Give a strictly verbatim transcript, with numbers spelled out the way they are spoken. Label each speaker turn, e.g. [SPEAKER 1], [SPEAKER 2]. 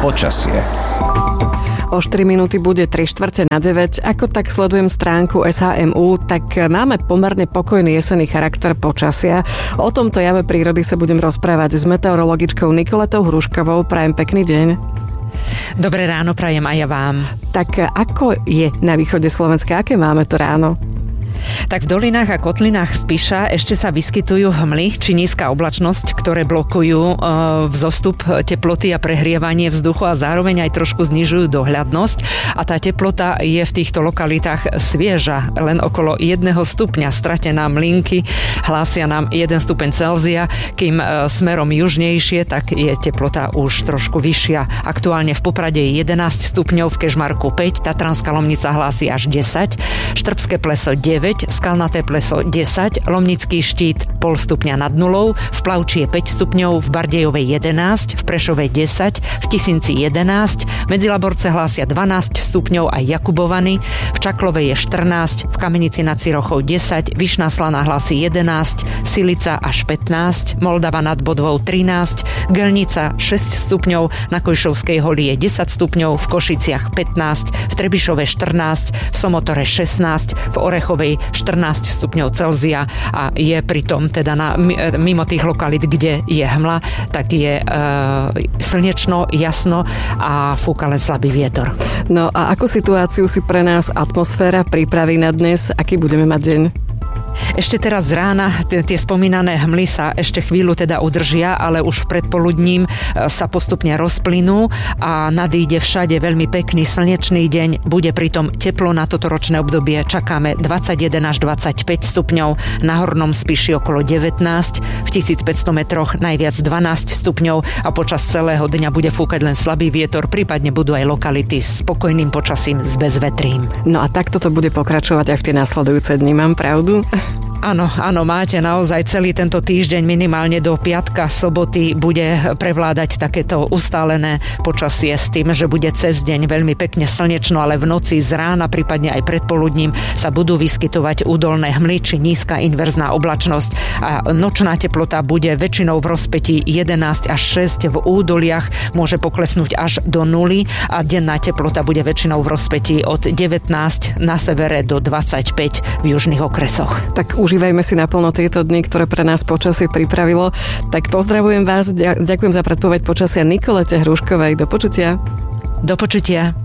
[SPEAKER 1] Počasie.
[SPEAKER 2] O štyri minúty bude tri štvrte na deväť. Ako tak sledujem stránku es há em ú, tak máme pomerne pokojný jesenný charakter počasia. O tomto jave prírody sa budem rozprávať s meteorologičkou Nikoletou Hruškovou. Prajem pekný deň.
[SPEAKER 3] Dobré ráno prajem aj ja vám.
[SPEAKER 2] Tak ako je na východe Slovenska? Aké máme to ráno?
[SPEAKER 3] Tak v dolinách a kotlinách Spiša ešte sa vyskytujú hmly či nízka oblačnosť, ktoré blokujú e, vzostup teploty a prehrievanie vzduchu a zároveň aj trošku znižujú dohľadnosť. A tá teplota je v týchto lokalitách svieža, len okolo jedného stupňa. Stratená mlynky hlásia nám jeden stupeň Celzia, kým e, smerom južnejšie, tak je teplota už trošku vyššia. Aktuálne v Poprade je jedenásť stupňov, v Kežmarku päť, Tatranská Lomnica hlási až desať, Štrbské Pleso deväť, Skalnaté Pleso desať, Lomnický Štít pol stupňa nad nulou, v Plavči je päť stupňov, v Bardejovej jedenásť, v Prešove desať, v Tisinci jedenásť, Medzilaborce hlásia dvanásť stupňov aj Jakubovany, v Čaklove je štrnásť, v Kamenici nad Cirochou desať, Vyšná Slaná hlási jedenásť, Silica až pätnásť, Moldava nad Bodvou trinásť, Gelnica šesť stupňov, na Kojšovskej holi je desať stupňov, v Košiciach pätnásť, v Trebišove štrnásť, v Somotore šestnásť, v Orechovej štrnásť stupňov Celzia a je pritom teda na, mimo tých lokalít, kde je hmla, tak je e, slnečno, jasno a fúka len slabý vietor.
[SPEAKER 2] No a akú situáciu si pre nás atmosféra pripraví na dnes? Aký budeme mať deň?
[SPEAKER 3] Ešte teraz z rána t- tie spomínané hmly sa ešte chvíľu teda udržia, ale už predpoludním sa postupne rozplynú a nadíde všade veľmi pekný slnečný deň. Bude pritom teplo na toto ročné obdobie. Čakáme dvadsaťjeden až dvadsaťpäť stupňov, na Hornom Spiši okolo devätnásť, v tisícpäťsto metroch najviac dvanásť stupňov a počas celého dňa bude fúkať len slabý vietor, prípadne budú aj lokality s spokojným počasím s bezvetrím.
[SPEAKER 2] No a takto to bude pokračovať aj v tie nasledujúce dni, mám pravdu?
[SPEAKER 3] Áno, áno, máte naozaj celý tento týždeň minimálne do piatka, soboty bude prevládať takéto ustálené počasie s tým, že bude cez deň veľmi pekne slnečno, ale v noci z rána, prípadne aj predpoludním sa budú vyskytovať údolné hmly či nízka inverzná oblačnosť a nočná teplota bude väčšinou v rozpätí jedenásť až šesť, v údoliach môže poklesnúť až do nuly a denná teplota bude väčšinou v rozpätí od devätnásť na severe do dvadsaťpäť v južných okresoch.
[SPEAKER 2] Tak už Užívajme si naplno tieto dni, ktoré pre nás počasie pripravilo. Tak pozdravujem vás, ďakujem za predpoveď počasia Nikolete Hruškovej. Do počutia.
[SPEAKER 3] Do počutia.